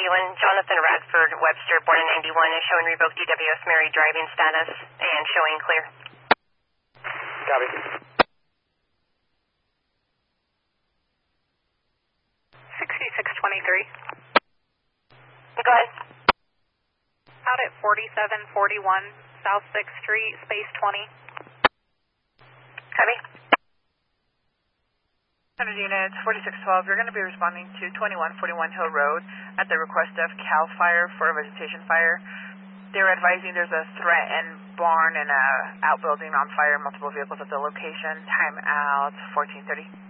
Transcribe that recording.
Jonathan Radford Webster, born in 91, is showing revoked DWS Mary driving status and showing clear. Copy. 6623. Go ahead. Out at 4741 South 6th Street, space 20. Copy. 100 units, 4612, you're going to be responding to 2141 Hill Road at the request of CAL FIRE for a vegetation fire. They're advising there's a threatened barn and a outbuilding on fire, multiple vehicles at the location. Time out 1430.